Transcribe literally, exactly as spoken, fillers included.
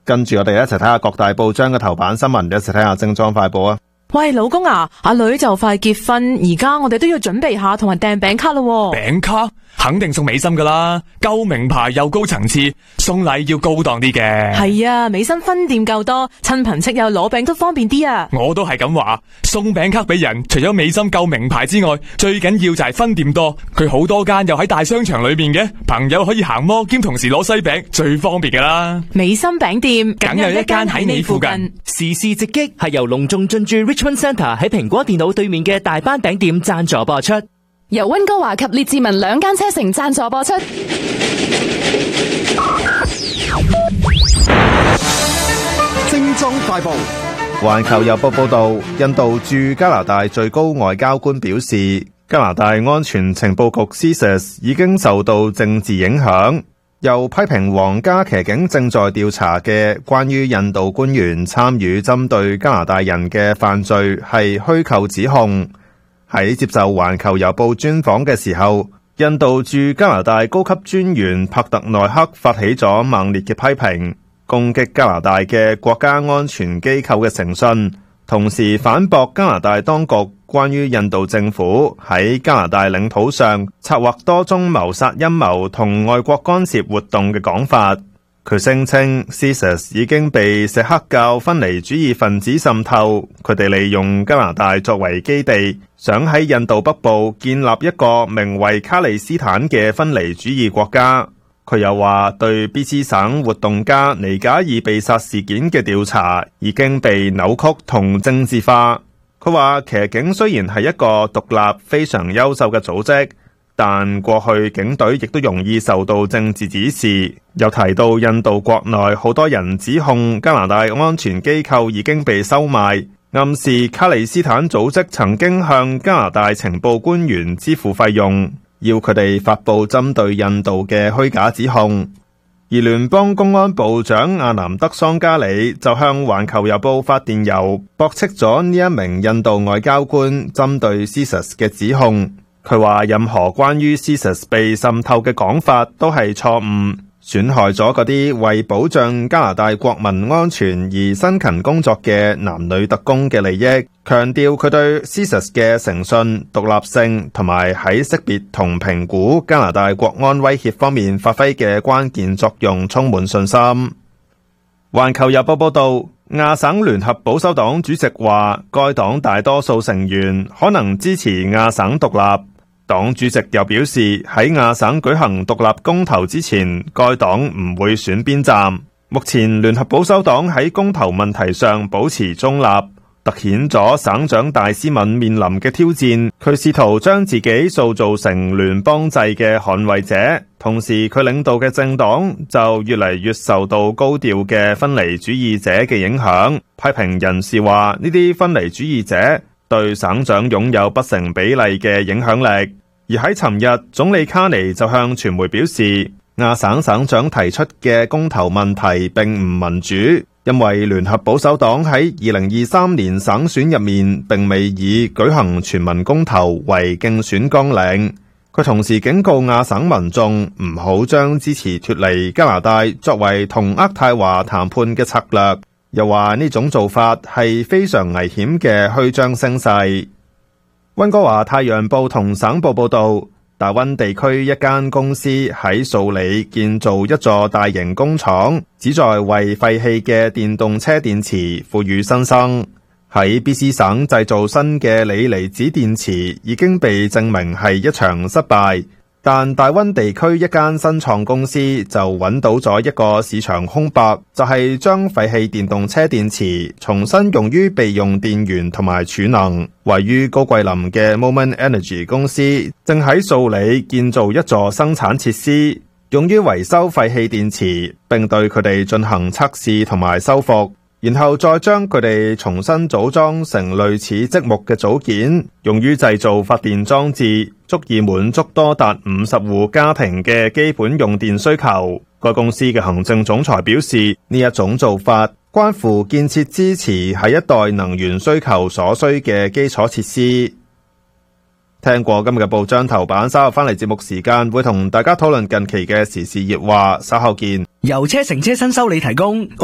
跟住我哋一齊睇下各大報章嘅頭版新聞，一齊睇下精裝快報啊！ 喂，老公啊，阿女就快結婚，而家我哋都要準備下同人訂餅卡咯。 餅卡肯定送美心噶啦，夠名牌又高層次，送禮要高檔啲嘅。 係啊，美心分店夠多，親朋戚友攞餅都方便啲啊。 我都係咁話，送餅卡俾人，除咗美心夠名牌之外，最緊要就係分店多。佢好多間又喺大商場裏邊嘅，朋友可以行摩兼同時攞西餅，最方便噶啦。 美心餅店梗有一間喺你附近。 時事直擊係由隆重進駐 Richmond Centre 喺蘋果電腦對面嘅大班餅店贊助播出。 由溫哥華及列治文兩間車城贊助播出。 精裝快報。 環球郵報報道，印度駐加拿大最高外交官表示，加拿大安全情報局 C I S A S 已經受到政治影響，又批評皇家騎警正在調查嘅關於印度官員參與針對加拿大人嘅犯罪係虛構指控。喺接受環球郵報專訪嘅時候，印度駐加拿大高級專員帕特內克發起咗猛烈嘅批評，攻擊加拿大嘅國家安全機構嘅誠信，同時反駁加拿大當局關於印度政府喺加拿大領土上策劃多宗謀殺陰謀同外國干涉活動嘅講法。佢聲稱 C I S A S 已經被錫克教分離主義分子滲透，佢哋利用加拿大作為基地，想喺印度北部建立一個名為卡利斯坦嘅分離主義國家。佢又話對 B C 省活動家尼賈爾被殺事件嘅調查已經被扭曲同政治化。佢話騎警雖然係一個獨立非常優秀嘅組織，但過去警隊亦都容易受到政治指示。又提到印度國內好多人指控加拿大安全機構已經被收買，暗示卡利斯坦組織曾經向加拿大情報官員支付費用，要佢哋發佈針對印度嘅虛假指控。而聯邦公安部長阿南德桑加里就向環球郵報發電郵，駁斥咗呢一名印度外交官針對 C I S A S 嘅指控。佢話任何關於 C I S A S 被滲透嘅講法都係錯誤，損害咗嗰啲為保障加拿大國民安全而辛勤工作嘅男女特工嘅利益，強調佢對 C I S A S 嘅誠信、獨立性同埋喺識別同評估加拿大國安威脅方面發揮嘅關鍵作用充滿信心。環球郵報報道，亞省聯合保守黨主席話，該黨大多數成員可能支持亞省獨立。黨主席又表示，喺亞省舉行獨立公投之前，該黨唔會選邊站。目前聯合保守黨喺公投問題上保持中立，凸顯咗省長戴斯敏面臨嘅挑戰。佢試圖將自己塑造成聯邦制嘅捍衛者，同時佢領導嘅政黨就越嚟越受到高調嘅分離主義者嘅影響。批評人士話，呢啲分離主義者對省長擁有不成比例嘅影響力。而喺尋日，總理卡尼就向傳媒表示，亞省省長提出嘅公投問題並唔民主，因為聯合保守黨喺二零二三年省選入面並未以舉行全民公投為競選綱領。佢同時警告亞省民眾唔好將支持脫離加拿大作為同渥太華談判嘅策略。又話呢種做法係非常危險嘅虛張聲勢。溫哥華太陽報同省報報道，大溫地區一間公司喺素里建造一座大型工廠，旨在為廢棄嘅電動車電池賦予新生。喺 B C 省製造新嘅鋰離子電池已經被證明係一場失敗。但大溫地區一間新創公司就揾到咗一個市場空白，就係將廢棄電動車電池重新用於備用電源同埋儲能。位於高桂林嘅 Moment Energy 公司正喺素里建造一座生產設施，用於維修廢棄電池，並對佢哋進行測試同埋修復，然後再將佢哋重新組裝成類似積木嘅組件，用於製造發電裝置，足以滿足多達五十戶家庭嘅基本用電需求。該公司嘅行政總裁表示，呢一種做法關乎建設支持下一代能源需求所需嘅基礎設施。聽過今日嘅報章頭版，稍後翻嚟節目時間會同大家討論近期嘅時事熱話，稍後見。 由車成車新修理提供。